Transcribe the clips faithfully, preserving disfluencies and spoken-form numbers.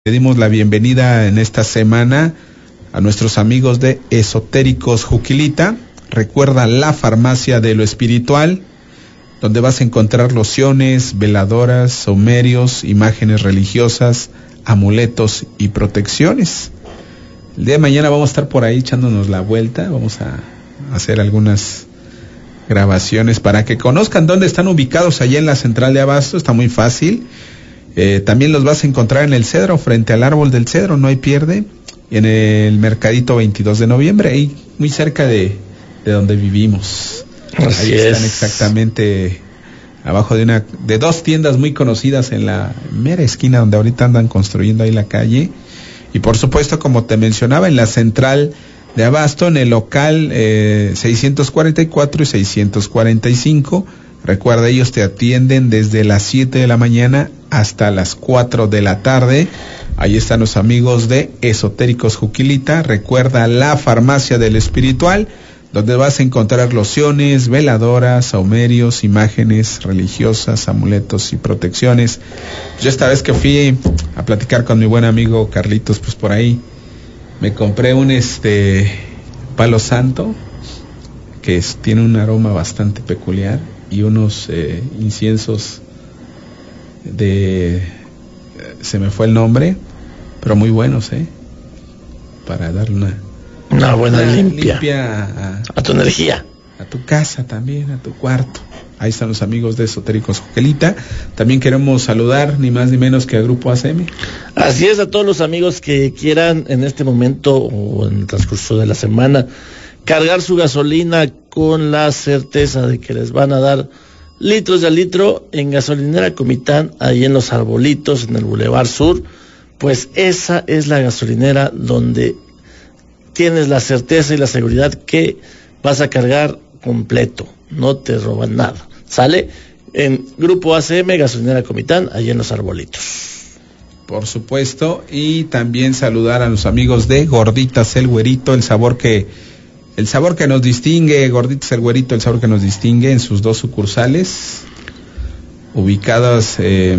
Le dimos la bienvenida en esta semana a nuestros amigos de Esotéricos Juquilita. Recuerda la farmacia de lo espiritual, donde vas a encontrar lociones, veladoras, saumerios, imágenes religiosas, amuletos y protecciones. El día de mañana vamos a estar por ahí echándonos la vuelta. Vamos a hacer algunas grabaciones para que conozcan dónde están ubicados allá en la central de Abasto. Está muy fácil. Eh, también los vas a encontrar en el Cedro, frente al árbol del Cedro, no hay pierde, en el Mercadito veintidós de noviembre, ahí muy cerca de, de donde vivimos. Así ahí están es. Exactamente abajo de una de dos tiendas muy conocidas en la mera esquina donde ahorita andan construyendo ahí la calle. Y por supuesto, como te mencionaba, en la central de Abasto, en el local eh, seiscientos cuarenta y cuatro y seiscientos cuarenta y cinco. Recuerda, ellos te atienden desde las siete de la mañana hasta las cuatro de la tarde. Ahí están los amigos de Esotéricos Juquilita. Recuerda la farmacia del espiritual, donde vas a encontrar lociones, veladoras, saumerios, imágenes religiosas, amuletos y protecciones. Yo esta vez que fui a platicar con mi buen amigo Carlitos, pues por ahí me compré un este palo santo que es, tiene un aroma bastante peculiar, y unos eh, inciensos de eh, se me fue el nombre, pero muy buenos, eh para darle una una buena una limpia, limpia a, a tu energía, a tu casa también, a tu cuarto. Ahí están los amigos de Esotéricos Juquilita. También queremos saludar ni más ni menos que a Grupo A C M. Así es, a todos los amigos que quieran en este momento o en el transcurso de la semana cargar su gasolina con la certeza de que les van a dar litros de a litro en Gasolinera Comitán, ahí en Los Arbolitos, en el Boulevard Sur. Pues esa es la gasolinera donde tienes la certeza y la seguridad que vas a cargar completo, no te roban nada. Sale en Grupo A C M, Gasolinera Comitán, ahí en Los Arbolitos. Por supuesto, y también saludar a los amigos de Gorditas el Güerito, el sabor que El sabor que nos distingue, Gorditas el Güerito, el sabor que nos distingue, en sus dos sucursales, ubicadas eh,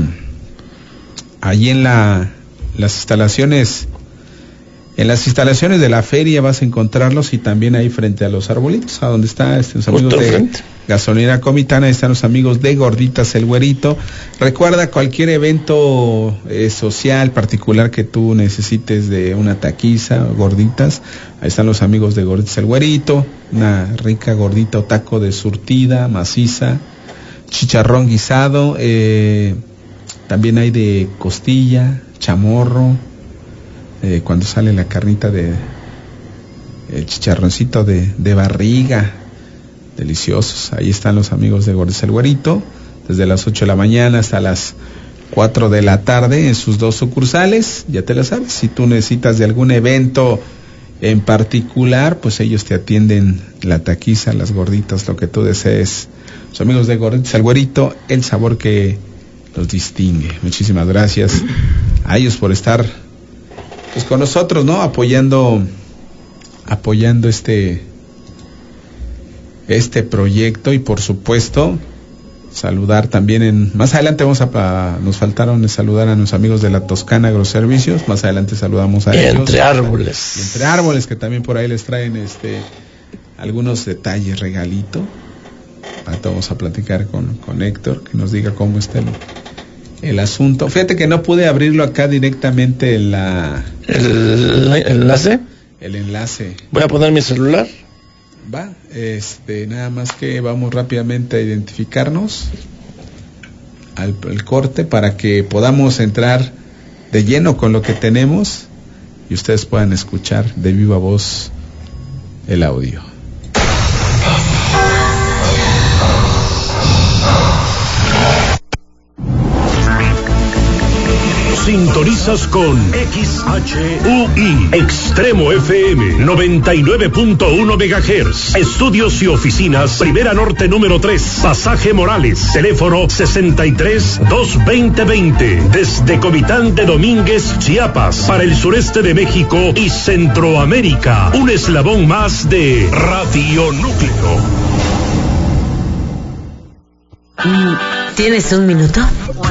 allí en la, las instalaciones, en las instalaciones de la feria vas a encontrarlos, y también ahí frente a Los Arbolitos, a donde está este, los amigos Justo de frente. Gasolinera Comitán. Ahí están los amigos de Gorditas el Güerito. Recuerda, cualquier evento eh, social particular que tú necesites de una taquiza, gorditas, ahí están los amigos de Gorditas el Güerito. Una rica gordita o taco de surtida, maciza, chicharrón guisado, eh, también hay de costilla, chamorro, eh, cuando sale la carnita de el chicharroncito de, de barriga, deliciosos. Ahí están los amigos de Gorditas el Güerito, desde las ocho de la mañana hasta las cuatro de la tarde en sus dos sucursales. Ya te la sabes, si tú necesitas de algún evento en particular, pues ellos te atienden la taquiza, las gorditas, lo que tú desees. Los amigos de Gorditas el Güerito, el sabor que los distingue. Muchísimas gracias a ellos por estar pues con nosotros, ¿no? Apoyando apoyando este este proyecto. Y por supuesto saludar también en más adelante vamos a, a nos faltaron saludar a nuestros amigos de la Toscana Agroservicios. Más adelante saludamos a y ellos. Entre Árboles. Y Entre Árboles, que también por ahí les traen este algunos detalles, regalito. Ahorita vamos a platicar con, con Héctor, que nos diga cómo está el, el asunto. Fíjate que no pude abrirlo acá directamente en la ¿El, el enlace? el enlace. Voy a poner mi celular. Va, este, nada más que vamos rápidamente a identificarnos al, al corte para que podamos entrar de lleno con lo que tenemos y ustedes puedan escuchar de viva voz el audio. Sintonizas con X H U I Extremo F M noventa y nueve punto uno megahertz. Estudios y oficinas Primera Norte número tres, Pasaje Morales. Teléfono sesenta y tres, dos veinte veinte. Desde Comitán de Domínguez, Chiapas, para el sureste de México y Centroamérica. Un eslabón más de Radio Núcleo. ¿Tienes un minuto?